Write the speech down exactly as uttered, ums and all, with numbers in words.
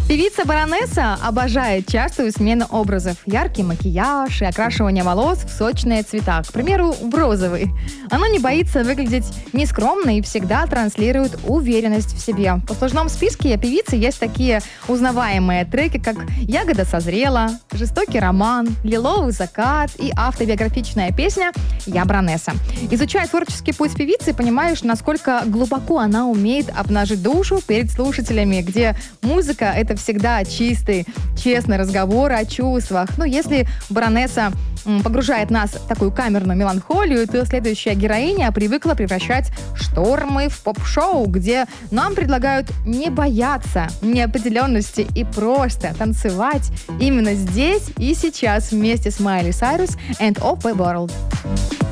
Певица Баронесса обожает частую смену образов. Яркий макияж и окрашивание волос в сочные цвета, к примеру, в розовый. Она не боится выглядеть нескромно и всегда транслирует уверенность в себе. В послужном списке певицы есть такие узнаваемые треки, как «Ягода созрела», «Жестокий роман», «Лиловый закат» и автобиографичная песня «Я Баронесса». Изучая творческий путь певицы, понимаешь, насколько глубоко она умеет обнажить душу перед слушателями, где музыка — это всегда чистый, честный разговор о чувствах. Ну, если Баронесса м, погружает нас в такую камерную меланхолию, то следующая героиня привыкла превращать штормы в поп-шоу, где нам предлагают не бояться неопределенности и просто танцевать именно здесь и сейчас вместе с Майли Сайрус and Of The World.